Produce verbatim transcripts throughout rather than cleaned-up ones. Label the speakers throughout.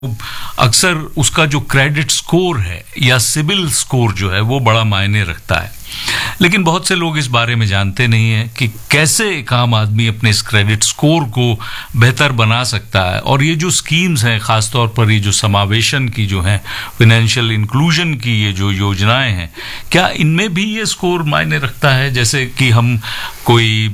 Speaker 1: अक्सर उसका जो क्रेडिट स्कोर है या सिबिल स्कोर जो है वो बड़ा मायने रखता है, लेकिन बहुत से लोग इस बारे में जानते नहीं हैं कि कैसे एक आम आदमी अपने इस क्रेडिट स्कोर को बेहतर बना सकता है। और ये जो स्कीम्स हैं, खासतौर पर ये जो समावेशन की जो हैं, फाइनेंशियल इंक्लूजन की ये जो योजनाएं हैं, क्या इनमें भी ये स्कोर मायने रखता है? जैसे कि हम कोई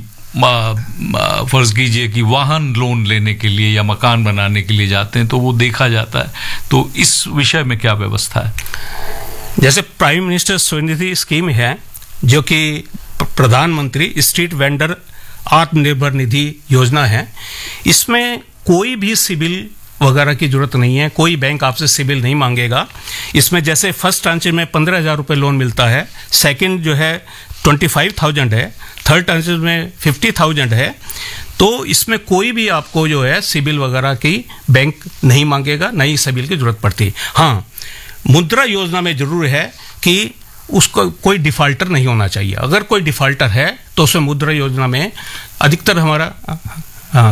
Speaker 1: फर्ज कीजिए कि वाहन लोन लेने के लिए या मकान बनाने के लिए जाते हैं तो वो देखा जाता है, तो इस विषय में क्या व्यवस्था है?
Speaker 2: जैसे प्राइम मिनिस्टर स्वनिधि स्कीम है, जो कि प्रधानमंत्री स्ट्रीट वेंडर आत्मनिर्भर निधि योजना है, इसमें कोई भी सिबिल वगैरह की जरूरत नहीं है, कोई बैंक आपसे सिबिल नहीं मांगेगा। इसमें जैसे फर्स्ट ट्रांच में पंद्रह हजार रुपये लोन मिलता है, सेकंड जो है ट्वेंटी फाइव थाउजेंड है, थर्ड ट्रांच में फिफ्टी थाउजेंड है, तो इसमें कोई भी आपको जो है सिबिल वगैरह की बैंक नहीं मांगेगा, नहीं सिबिल की जरूरत पड़ती। हाँ, मुद्रा योजना में जरूर है कि उसको कोई डिफाल्टर नहीं होना चाहिए। अगर कोई डिफाल्टर है तो उसमें मुद्रा योजना में अधिकतर हमारा हाँ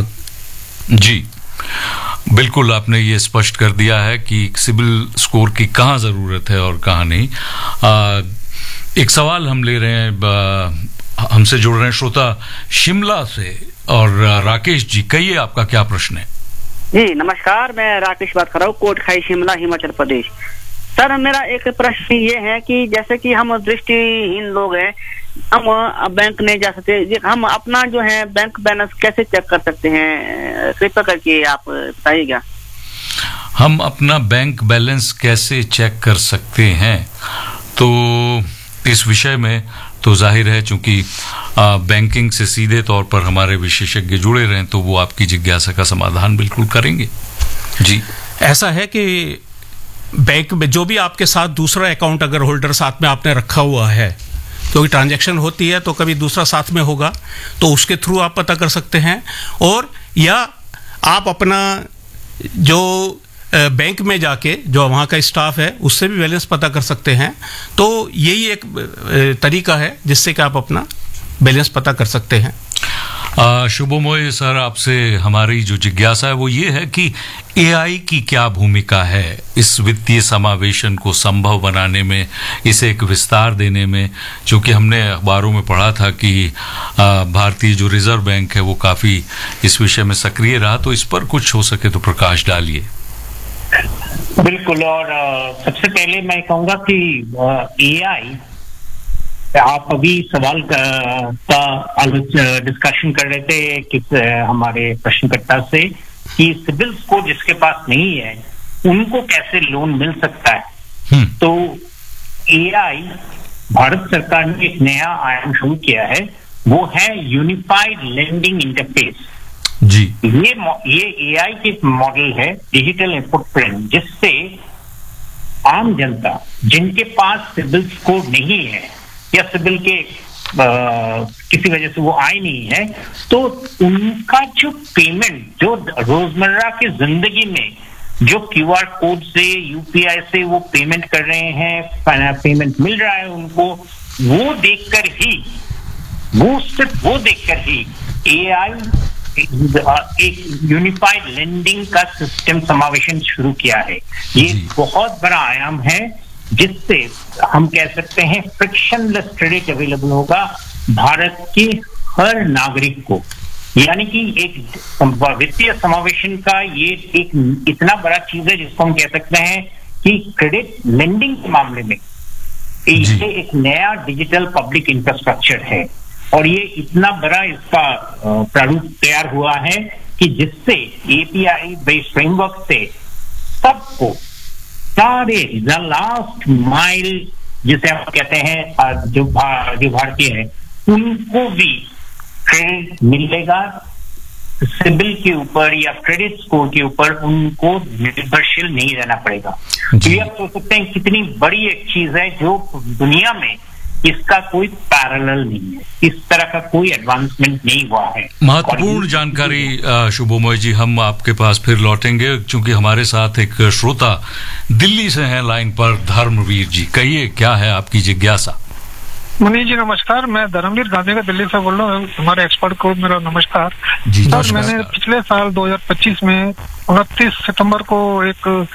Speaker 1: जी बिल्कुल, आपने ये स्पष्ट कर दिया है कि सिबिल स्कोर की कहाँ ज़रूरत है और कहाँ नहीं। आ, एक सवाल हम ले रहे हैं, हमसे जुड़ रहे हैं श्रोता शिमला से, और राकेश जी, कहिए आपका क्या प्रश्न है?
Speaker 3: जी नमस्कार, मैं राकेश बात कर रहा हूँ, कोटखाई शिमला हिमाचल प्रदेश। सर, मेरा एक प्रश्न ये है कि जैसे कि हम दृष्टिहीन लोग हैं, हम बैंक नहीं जा सकते, हम अपना जो है बैंक बैलेंस कैसे चेक कर सकते हैं? कृपया करके आप बताइएगा।
Speaker 1: हम अपना बैंक बैलेंस कैसे चेक कर सकते हैं? तो इस विषय में तो जाहिर है, चूंकि बैंकिंग से सीधे तौर पर हमारे विशेषज्ञ जुड़े रहे, तो वो आपकी जिज्ञासा का समाधान बिल्कुल करेंगे। जी,
Speaker 2: ऐसा है कि बैंक में जो भी आपके साथ दूसरा अकाउंट अगर होल्डर साथ में आपने रखा हुआ है, क्योंकि ट्रांजैक्शन होती है तो कभी दूसरा साथ में होगा, तो उसके थ्रू आप पता कर सकते हैं। और या आप अपना जो बैंक में जाके जो वहाँ का स्टाफ है उससे भी बैलेंस पता कर सकते हैं। तो यही एक तरीका है जिससे कि आप अपना बैलेंस पता कर सकते हैं।
Speaker 1: शुभमोय सर, आपसे हमारी जो जिज्ञासा है वो ये है कि एआई की क्या भूमिका है इस वित्तीय समावेशन को संभव बनाने में, इसे एक विस्तार देने में? क्योंकि हमने अखबारों में पढ़ा था कि भारतीय जो रिजर्व बैंक है वो काफ़ी इस विषय में सक्रिय रहा, तो इस पर कुछ हो सके तो प्रकाश डालिए।
Speaker 4: बिल्कुल, और सबसे पहले मैं कहूँगा कि एआई, आप अभी सवाल का, का डिस्कशन कर रहे थे किस हमारे प्रश्नकर्ता से कि सिबिल स्कोर जिसके पास नहीं है उनको कैसे लोन मिल सकता है। तो एआई, भारत सरकार ने एक नया आयाम शुरू किया है, वो है यूनिफाइड लेंडिंग इंटरफेस।
Speaker 1: जी,
Speaker 4: ये ये एआई के मॉडल है, डिजिटल फुटप्रिंट, जिससे आम जनता जिनके पास सिबिल स्कोर नहीं है या सिबिल के आ, किसी वजह से वो आए नहीं है, तो उनका जो पेमेंट, जो रोजमर्रा की जिंदगी में जो क्यूआर कोड से, यूपीआई से वो पेमेंट कर रहे हैं, पेमेंट मिल रहा है उनको, वो देखकर ही, वो सिर्फ वो देखकर ही एआई एक यूनिफाइड लेंडिंग का सिस्टम समावेशन शुरू किया है। ये बहुत बड़ा आयाम है जिससे हम कह सकते हैं फ्रिक्शनलेस क्रेडिट अवेलेबल होगा भारत के हर नागरिक को। यानी कि एक वित्तीय समावेशन का ये एक इतना बड़ा चीज है जिसको हम कह सकते हैं कि क्रेडिट लेंडिंग के मामले में ये एक नया डिजिटल पब्लिक इंफ्रास्ट्रक्चर है, और ये इतना बड़ा इसका प्रारूप तैयार हुआ है कि जिससे एपीआई बेस्ड फ्रेमवर्क से सबको, सारे द लास्ट माइल जिसे हम कहते हैं, जो भार, जो भारतीय है, उनको भी क्रेडिट मिलेगा। सिबिल के ऊपर या क्रेडिट स्कोर के ऊपर उनको निर्भरशील नहीं रहना पड़ेगा। तो ये आप सोच सकते हैं कितनी बड़ी एक चीज है जो दुनिया में इसका कोई पैरेलल नहीं है, इस तरह का कोई एडवांसमेंट नहीं हुआ है।
Speaker 1: महत्वपूर्ण जानकारी शुभमोय जी, हम आपके पास फिर लौटेंगे, क्योंकि हमारे साथ एक श्रोता दिल्ली से हैं लाइन पर, धर्मवीर जी, कहिए क्या है आपकी जिज्ञासा?
Speaker 5: मुनीष जी नमस्कार, मैं धर्मवीर गांधी का दिल्ली से बोल रहा हूँ। हमारे एक्सपर्ट को मेरा नमस्कार।
Speaker 1: जी,
Speaker 5: सर
Speaker 1: नमस्कार।
Speaker 5: मैंने पिछले साल दो हज़ार पच्चीस में उनतीस सितंबर को एक